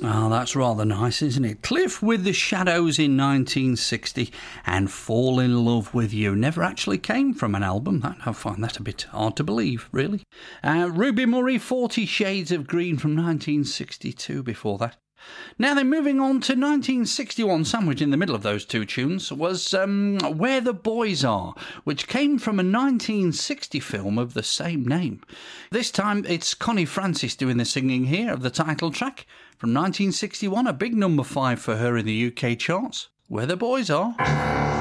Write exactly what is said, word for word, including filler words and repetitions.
Oh, that's rather nice, isn't it? Cliff with the Shadows in nineteen sixty and Fall in Love with You never actually came from an album. That, I find that a bit hard to believe, really. Uh, Ruby Murray, Forty Shades of Green from nineteen sixty-two before that. Now then, moving on to nineteen sixty-one, sandwiched in the middle of those two tunes, was um, Where the Boys Are, which came from a nineteen sixty film of the same name. This time it's Connie Francis doing the singing here of the title track. From nineteen sixty-one, a big number five for her in the U K charts, Where the Boys Are.